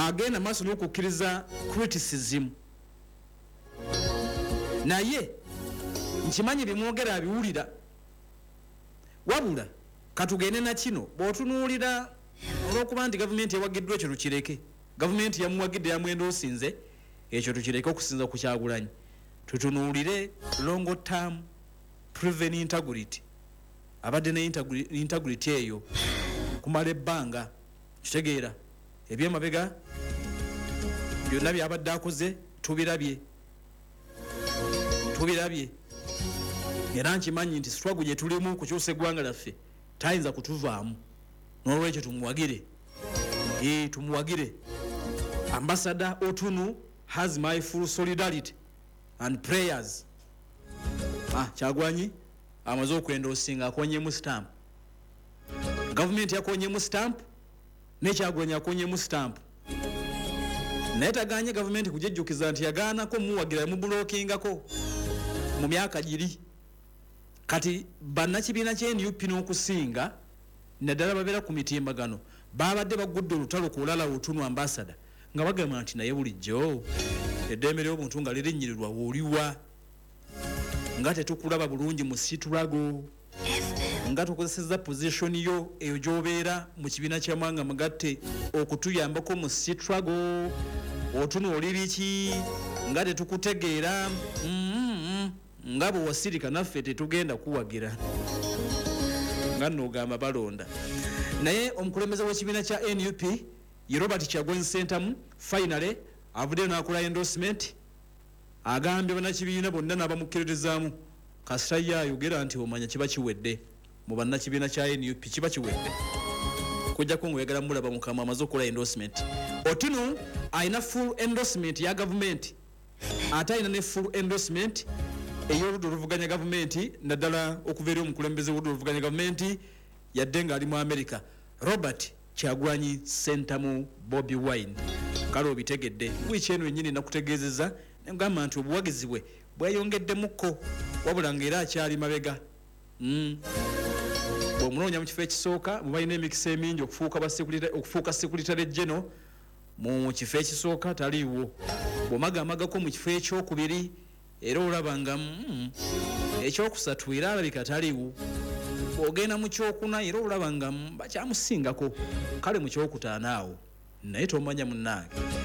agenda maaso n'okukkiriza criticism naye nkimanyi bimwogera abiwulira wabula katugende na kino bw'otunuulira olw'okuba nti gavumenti ewagiddwa ekyo tukireke gavumenti yamuwagidde yamwenda osinze ekyo tukireke okusinza ku Kyagulanyi tutunuulire long term proven integrity abadde ne integrity eyo kumala ebbanga kitegeera ebyemabega byonna byabadde akoze tubirabye era nkimanyi nti struggle gye tulimu kukyusa eggwanga lyaffe tayinza kutuvaamu n'olwekyo tumuwagire Ambassador Otunu has my full solidarity and prayers. Kyagulanyi amaze okwenda osinga akonyemu stamp government yakonyemu stamp ne Kyagulanyi akonyemu stamp naye tagaanye government kujejjukiza nti yagaanako muwagira mubulookingako mu myaka giri kati bannakibiina kye NUP n'okusinga naddala babeera ku mitimbagano babadde bagudde olutalo kulala Otunu Ambassador nga bagamba nti naye bulijjo eddembe ly'obuntu nga lirinnyirirwa wooliwa nga tetukulaba bulungi mu struggle nga tukozesezza position yo eyo gy'obeera mu kibiina ky'amawanga magatte okutuyambako mu struggle Otunu oli biki nga tetukutegeera nga bwe wasirika naffe tetugenda kuwagira nga n'ogamba balonda naye omukulembeze w'ekibiina kya NUP ye Robert Kyagulanyi Ssentamu finally avuddeyo n'akola endorsement agambye bannakibiina bonna n'abamukkiririzaamu kasita ye ayogera nti omanya kiba kiwedde mu bannakibiina kya NUP kiba kiwedde kujjako ng'oyagala mulaba mukama amaze okukola endorsement Otunu ayina full endorsement ya gavumenti ate ayina ne full endorsement ey'oludda oluvuganya gavumenti naddala okuva eri omukulembeze w'oludda oluvuganya gavumenti yadde ng'ali mu America Robert Kyagulanyi Ssentamu Bobi Wine kale obitegedde wiiki eno yennyini nakutegeezezza negamba nti obuwagizi bwe bweyongeddemukko wabula ng'era akyali mabega bw'omunoonya mu kifo ekisooka bwe balina emikisa emingi okufuuka Secretary General mu kifo ekisooka taliiwo bw'omagamagako mu kifo ekyokubiri era olaba nga ekyokusatu era alabika taliiwo ogenda mu kyokuna era olaba nga bakyamusingako kale mu kyokutaano awo naye tomanya munnange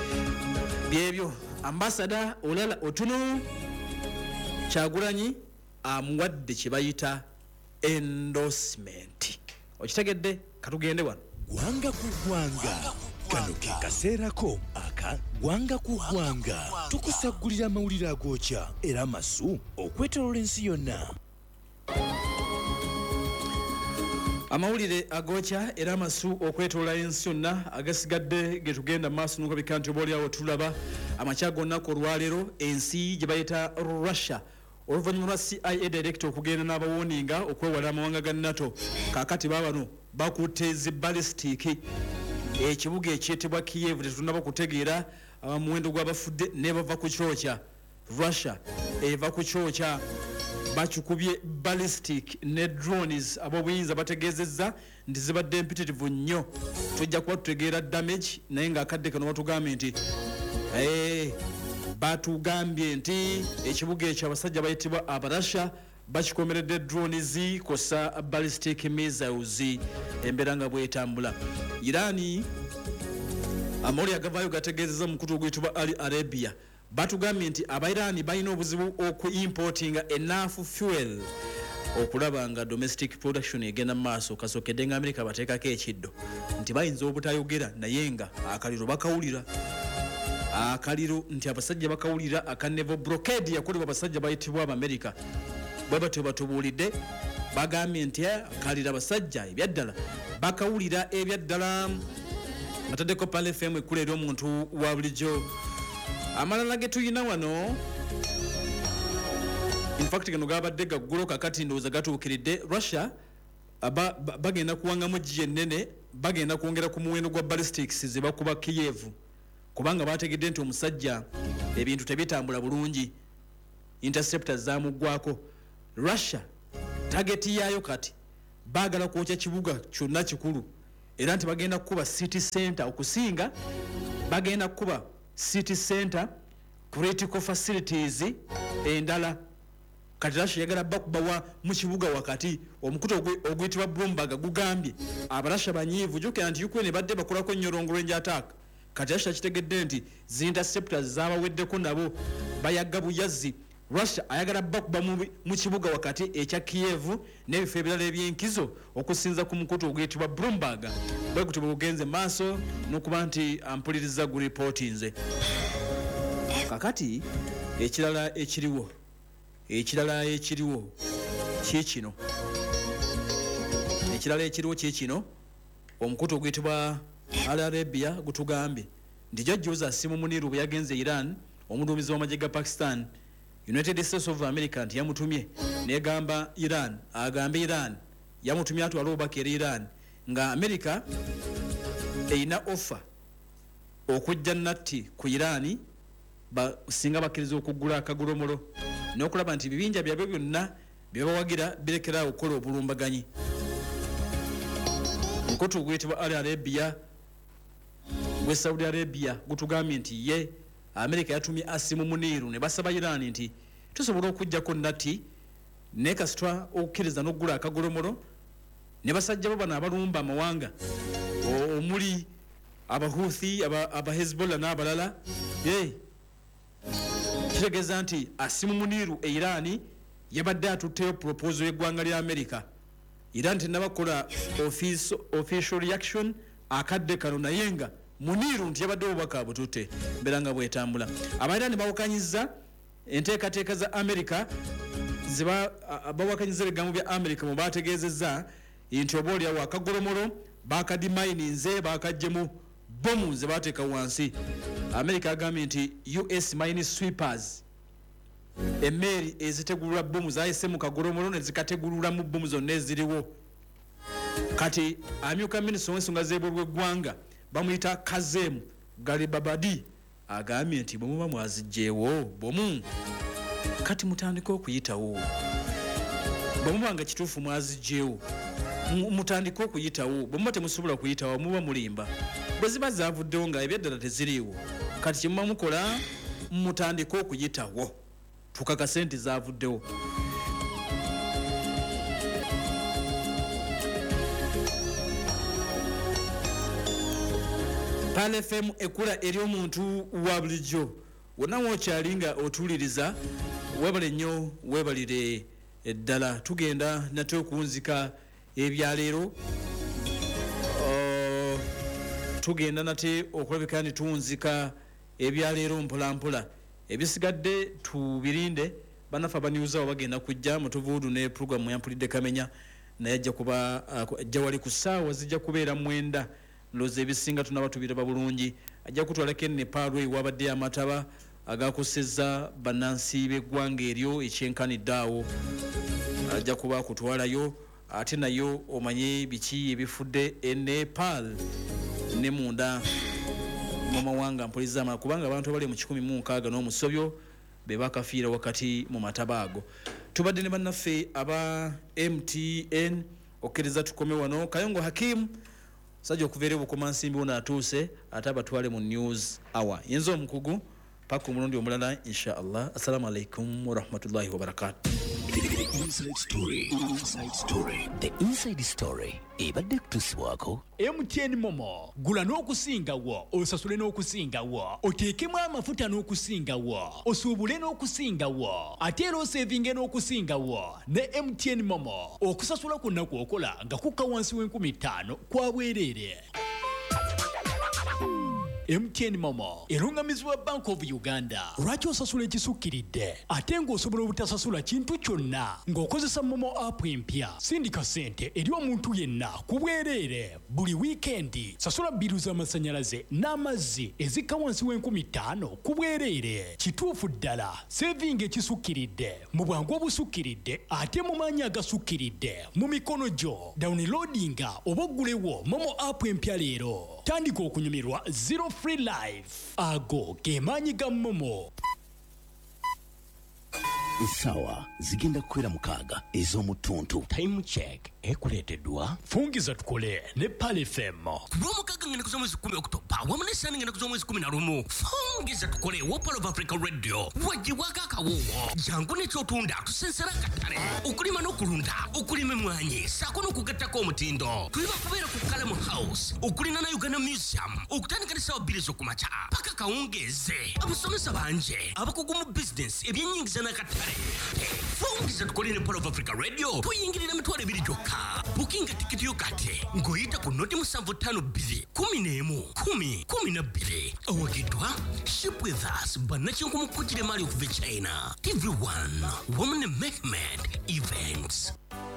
byebyo Ambassador olala Otunu Kyagulanyi amuwadde kye bayita endorsement okitegedde katugende wano gwanga ku gwanga kano ke kaseerako aka gwanga ku gwanga tukusaggulira amawulire agookya era masu okwetoloola ensi yonna amawulire agookya era masu okwetoloola ensi yonna agasigadde ge tugenda maaso n'okabika nti oba oliawo tulaba amakya gonna ku olwaleero ensi gye bayita Russia oluvannyuma lwa CIA director okugenda n'abawoninga okwewala amawanga ga NATO kaakati baabano bakutte zi ballistic ekibuga ekyetebwa Kiev tetunaba kutegeera muwendo gw'abafudde ne bava ku kyokya Russia eva ku kyokya bakikubye ballistic ne drones ab'obuyinza bategeezezza nti zibadde empitirivu nnyo tujja kuba tutegeera damage naye ng'akadde kano batugambye nti batugambye nti ekibuga ekyo abasajja bayitibwa Abarasha bakikomeredde drones kosa ballistic missiles embeera nga bwetambula Irani amawulire agavaayo gategeezezza mu mukutu oguyitibwa Ali Arabia batugambye nti Abairani balina obuzibu okuimportinga enough fuel okulaba nga domestic production egenda mu maaso kasookedde nga America bateekako ekiddo nti bayinza obutayogera naye nga akaliro bakawulira akaliro nti abasajja bakawulira akanevo blockade yakolebwa abasajja bayitibwa Abamerika bwe batyo batubuulidde bagambye nti akalira abasajja ebyaddala bakawulira ebyaddala bataddeko Pale FM ekkula eri omuntu wa bulijjo amalala ge tuyina wano in fact gano gabadde gaggulo kakati ndowooza gatuukiridde Russia bagenda kuwangamu gye ennene bagenda kwongera ku muwendo gwa ballistics ze bakuba Kiev kubanga bategedde nti omusajja ebintu tebitambula bulungi interceptors zamuggwako Russia targeti yaayo kati baagala kwokya kibuga kyonna kikulu era nti bagenda kukuba city center okusinga bagenda kuba city center critical facilities endala kati Russia yagala bakubawa mu kibuga wakati omukuto oguyitibwa Bloomberg gugambye abarasha banyivu jukira nti Ukraine badde bakolako nnyo long range attack kati Russia kitegedde nti zi-interceptors zabaweddeko nabo bayaga buyazi Russia ayagala bakuba mu kibuga wakati ekya Kiev n'ebifo ebirala ebyenkizo okusinza ku mukuto oguyitibwa Bloomberg bwe kuti bugenze maaso n'okuba nti ampuliriza gu reportinze kakati ekirala ekiriwo kiekino omukutu oguyitibwa Al Arabia gutugambye nti jjajjoza simu muniru bwe yagenze Iran omuduumizi w'amagye ga Pakistan United States of America nti yamutumye negamba Iran agambe Iran yamutumye atwala obubaka eri Iran nga America eyina offer okujja natti ku Iran singa bakkiriza okugula akagolomolo n'okulaba nti bibinja byabwe byonna byebawagira birekera okukola obulumbaganyi omukutu oguyitibwa Al Arabia gwe Saudi Arabia gutugambye nti ye America yatumye asimu muniru ne basaba Iran nti tusobola okujjako nati ne kasitwa okukkiriza n'okugula akagolomolo ne basajja bo bano abalumba amawanga omuli abahuthi aba Hezbollah n'abalala kitegeeza nti asimu muniru e Iran yabadde atutteyo proposal y'eggwanga lya America Iran tenabakola official reaction akadde kano naye nga muniru nti yabadde obubaka abututte mbeera nga bwetambula Abairani bawakanyizza enteekateeka za America bawakanyizza ebigambo bya America mu bategeezezza nti oba oliawo akagolomolo bakadimayininze bakajjemu bomu ze bateeka wansi America agambye nti US mine sweepers emmeri ezitegulula bomu zayise mu kagolomolo ne zikategulula mu bomu zonna eziriwo kati amyuka minisita w'ensonga z'ebweggwanga bamuyita Kazem Garibabadi agambye nti bwe muba mwazijjeewo bomu kati mutandike okuyitawo bwe muba nga kituufu mwazijjeewo mutandike okuyitawo bwe muba temusobola kuyitawo muba mulimba bwe ziba zavuddewo nga ebyeddala teziriiwo kati kye muba mukola mutandike okuyitawo tukakase nti zavuddewo Pal FM ekula eri omuntu wa bulijjo wonna wokyalinga otuuliriza webale nnyo webalire eddala tugenda nate okunzika ebyaleero tugenda nate okulabika nti tunzika ebyaleero mpolampola ebisigadde tubirinde banafa baniuzawo bagenda kujja mutuvuudu ne programu yampulidde kamenya naye ajja wali ku ssaawa zijja kubeera 9 loze ebisinga tunaba tubiraba bulungi ajja kutwalako Nepal wabadde amataba agakosezza bannansi b'eggwanga eryo ekyenkanidde awo ajja kuba kutwalayo ate nayo omanye biki ebifudde e Nepal ne munda mu mawanga mpolizama kubanga abantu abali mu 160 n'omusobyo be bakafiira wakati mu mataba ago tubadde ne bannaffe aba MTN okkereza tukome wano Kayongo Hakim sajja okuveera obukomansimbi wona atuuse ate abatwale mu news hour yenza omukugu paka omulundi omulala inshallah assalamu alaikum warahmatullahi wabarakatuh Inside story. The inside story. Ebadde kutusibwako MTN Momo gula n'okusingawo osasule n'okusingawo oteekemu amafuta n'okusingawo osuubule n'okusingawo ate era osevinge n'okusingawo ne MTN Momo okusasula kwonna kw'okola nga kukka wansi w'50 kwa bwereere. MTN Momo erungamizibwa Bank of Uganda. Lwaki osasula ekisukkiridde ate ng'osobola obutasasula kintu kyonna ng'okozesa Momo app empya? Sindika ssente eri omuntu yenna ku bwereere buli wiikendi. Sasula bbiru z'amasannyalaze n'amazzi ezikka wansi w'50 ku bwereere. Kituufu ddala sevinga ekisukkiridde mu bwangu obusukkiridde ate mu maanyi agasukkiridde mu mikono gyo. Downloadinga oba oggulewo Momo app empya leero. Tandika okunyumirwa Zero Free Life. Ago ge maanyi ga Momo. Essaawa zigenda kukwera 6 ez'omutuntu. Time check ekuleeteddwa fungiza tukole ne Pal FM. Lw'omukaaga ngenda kuza mwezi 10 Oktoba wamu ne Sande ngenda kuza mwezi 11 fungiza tukole wa Pearl of Africa Radio wagibwaga akawuwo jangu n'ekyotunda tusensera akatale okulima n'okulunda okulima emmwanyi ssaako n'okugattako omutindo tuliba kubeera ku Kalemu House okulina na Uganda Museum okutandika n'essaawa 2 ez'okumakya paka kawungeeze abasomesa banje abakugu mu business ebyennyingiza n'akatale fungiza tukole ne Pearl of Africa Radio tuyingirira emitwalo 2 gyokka bukinga tikiti yo kati ng'oyita ku noti 752 11 awagidwa ship with us bannakinku mukujire mali okuva China TV1 Women Mehmet Events.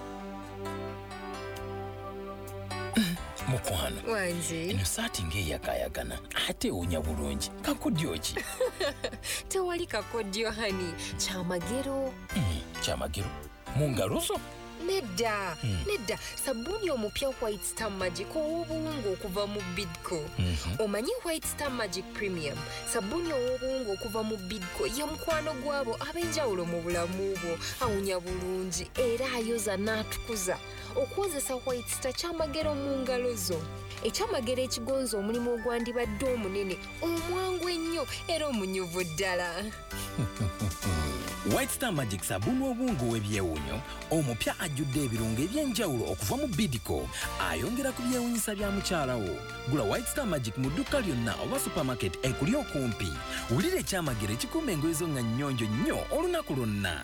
Mukwano Wanji ino saati ng'eyakayagana ate ewunya bulungi kakodyo ki? tewali kakodyo hani kyamagero Kyamagero mu ngalo zo? nedda sabuni omupya White Star Magic ow'obuwungu okuva mu Bidco. Omanyi White Star Magic Premium sabuni ow'obuwungu okuva mu Bidco ye mukwano gwabo ab'enjawulo mu bulamu bwo awunya bulungi era ayoza n'atukuza. Okukozesa White Star kyamagero mu ngalo zo. Ekyamagero ekigonza omulimu ogwandibadde omunene omwangu ennyo era omunyuvu ddala. White Star Magic sabuni obungu w'ebyewunyo omupya ajjudde ebirungo eby'enjawulo okuva mu Bidco ayongera ku byewunyisa bya mukyalawo. Gula White Star Magic mu dduka lyonna oba supermarket ekuli okumpi. Wulira ekyamagero ekikuuma engoye zo nga nnyonjo nnyo olunaku lwonna.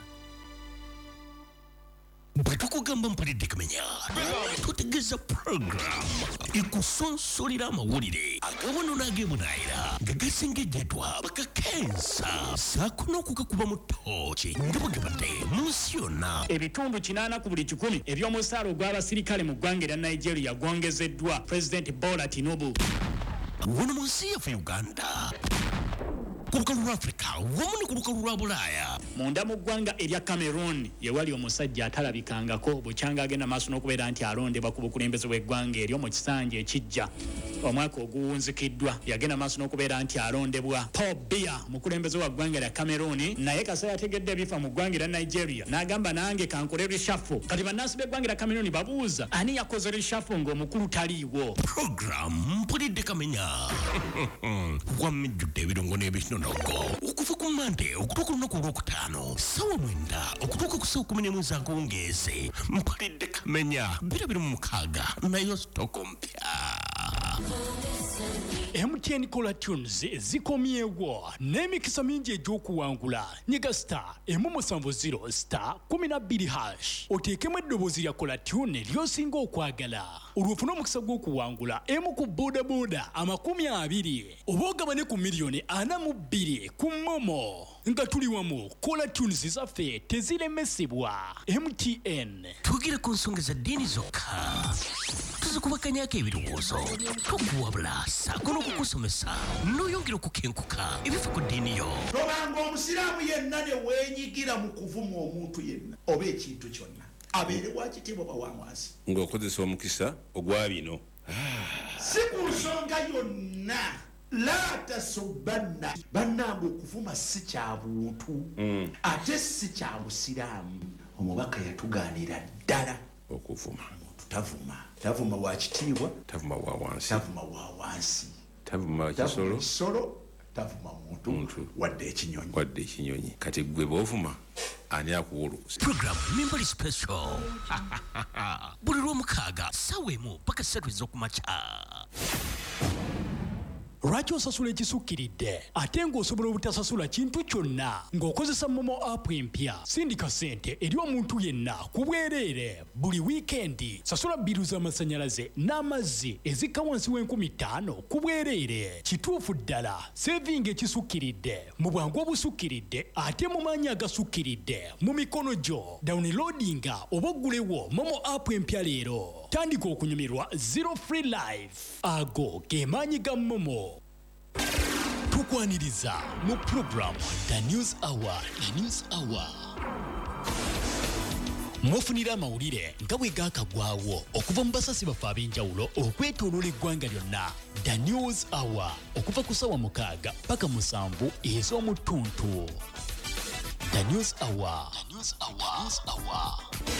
Bwe tukugamba mpulidde Kamenya tutegeeza program ekusonsolera amawulire agawono n'ageemunaayira nga gasengejjedwa bakakensa ssaako n'okugakuba mu ttooki nga bwe gabadde mu nsi yonna. Ebitundu 80 ku buli 10 eby'omusaala ogw'abasirikale mu ggwanga erya Nigeria gwongezeddwa President Bola Tinubu. Wano mu nsi yaffe Uganda ku lukalu lwa Africa wamu ne ku lukalu lwa Bulaaya. Munda mu ggwanga erya Cameroon yewali omusajja atalabikangako bukyanga agenda maaso n'okubeera nti alondebwa ku bukulembeze bw'eggwanga eryo mu kisanja ekijja. Omwaka oguwunzikiddwa yagenda maaso n'okubeera nti alondebwa. Paul Biya mukulembeze wa ggwanga erya Cameroon naye kaseera ategedde ebifa mu ggwanga erya Nigeria n'agamba nange kankole reshuffle. Kati bannansi b'eggwanga erya Cameroon babuuza ani yakoze reshuffle ng'omukulu taliiwo. Program mpulidde Kamenya wamijjudde ebirungo n'ebinonogo okuva ku Mande okutuuka olunaku olwokutaano ssaawa 9 okutuuka ku ssaawa 11 akawungeezi mpulidde Kamenya 26 nayo sitoko mpya. MTN Cola Tunes zikomyewo n'emikisa mingi egy'okuwangula. Nyiga star emu70 star 12 oteekemu eddoboozi lya Cola Tune ly'osinga okwagala olwofuna omukisa gw'okuwangula emu ku bodaboda 20 oba ogabane ku miliyoni 42 ku Momo. Nga tuli wamu Cola Tunes zaffe teziremesebwa. MTN Tugira ku nsonga za ddiini zokka tuzikubakanyako ebirowoozo tukuwabula ssaako n'okukusomesa n'oyongera okukenkuka ebifa ku ddiini yo. Lobanga omusiraamu yenna ne weenyigira mu kuvuma omuntu yenna oba ekintu kyonna abeere wa kitiibwa oba wa wansi ng'okozesa omukisa ogwa bino si ku nsonga yonna la tasobbanna bannange okuvuma si kya buntu ate si kya busiraamu. Omubaka yatugaanira ddala okuvuma. tavuma wa kitiibwa Tavuma wa wansi. tavuma wa wansi Tavuma tavuma kisolo. kisolo tavuma muntu wadde ekinyonyi. Kati gwe b'ovuma ani akuwa olukusa? Program Members Special buli lw'omukaaga ssaawa 1 paka 3 ez'okumakya. Lwaki osasula ekisukkiridde ate ng'osobola obutasasula kintu kyonna ng'okozesa Momo app empya? Sindika ssente eri omuntu yenna ku bwereere buli wiikendi. Sasula bbiru z'amasannyalaze n'amazzi ezikka wansi w'5000 ku bwereere. Kituufu ddala sevinga ekisukkiridde mu bwangu obusukkiridde ate mu maanyi agasukkiridde mu mikono gyo. Downloadinga oba oggulewo Momo app empya leero. Tandika okunyumirwa Zero Free Life. Ago ge maanyi ga Momo. Tukwaniriza mu program The News Hour. Mwofunira amawulire nga bwe gaakagwawo okuva mu basasi baffe ab'enjawulo okwetooloola eggwanga lyonna. The News Hour okuva ku ssaawa 6 paka 7 ez'omu ttuntu. The News Hour.